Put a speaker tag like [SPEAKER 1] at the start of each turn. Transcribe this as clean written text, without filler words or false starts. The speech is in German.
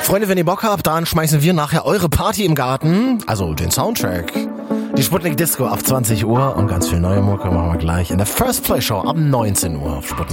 [SPEAKER 1] Freunde, wenn ihr Bock habt, dann schmeißen wir nachher eure Party im Garten, also den Soundtrack. Die Sputnik Disco ab 20 Uhr und ganz viel neue Mucke machen wir gleich in der First Play Show ab 19 Uhr auf Sputnik.